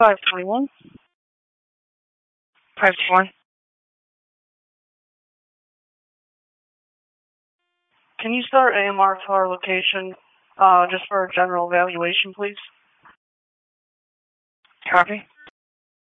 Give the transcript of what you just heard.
521. 521. Can you start AMR to our location, just for a general evaluation, please? Copy.